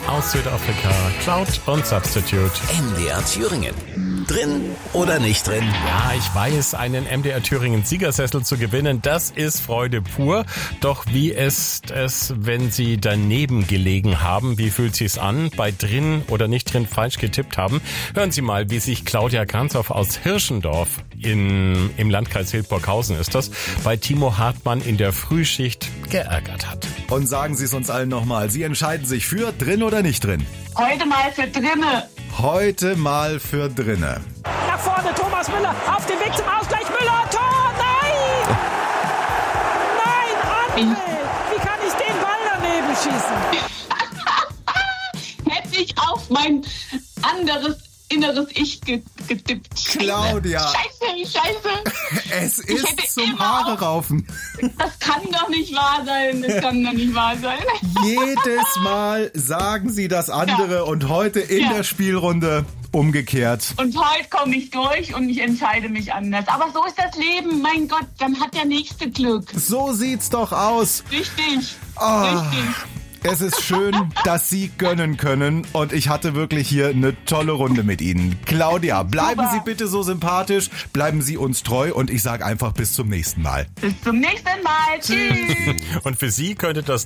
aus Südafrika, Cloud und Substitute. MDR Thüringen. Drin oder nicht drin? Ja, ich weiß, einen MDR Thüringen Siegersessel zu gewinnen, das ist Freude pur. Doch wie ist es, wenn Sie daneben gelegen haben? Wie fühlt sich's an? Bei drin oder nicht drin falsch getippt haben? Hören Sie mal, wie sich Claudia Granzow aus Hirschendorf im Landkreis Hildburghausen ist das, bei Timo Hartmann in der Frühschicht geärgert hat. Und sagen Sie es uns allen nochmal. Sie entscheiden sich für drin oder nicht drin? Heute mal für drinne. Heute mal für drinne. Nach vorne, Thomas Müller, auf dem Weg zum Ausgleich, Müller, Tor, nein! Nein, André, wie kann ich den Ball daneben schießen? Hätte ich auf mein anderes inneres Ich getippt. Claudia. Scheiße. Es ist zum Haare raufen. Das kann doch nicht wahr sein. Jedes Mal sagen Sie das andere und heute in der Spielrunde umgekehrt. Und heute komme ich durch und ich entscheide mich anders. Aber so ist das Leben. Mein Gott, dann hat der Nächste Glück. So sieht's doch aus. Richtig. Richtig. Es ist schön, dass Sie gönnen können und ich hatte wirklich hier eine tolle Runde mit Ihnen. Claudia, bleiben Sie bitte so sympathisch, bleiben Sie uns treu und ich sage einfach bis zum nächsten Mal. Bis zum nächsten Mal. Tschüss. Und für Sie könnte das